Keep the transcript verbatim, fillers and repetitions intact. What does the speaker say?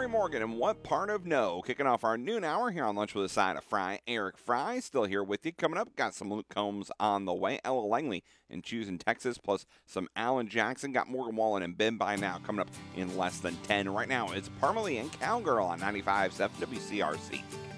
Lori Morgan and What Part of No, kicking off our noon hour here on Lunch with a Side of Fry. Eric Fry still here with you. Coming up, got some Luke Combs on the way. Ella Langley in Choosing Texas, plus some Alan Jackson. Got Morgan Wallen and Ben by now coming up in less than ten. Right now, it's Parmalee and Cowgirl on ninety-five point seven W C R C.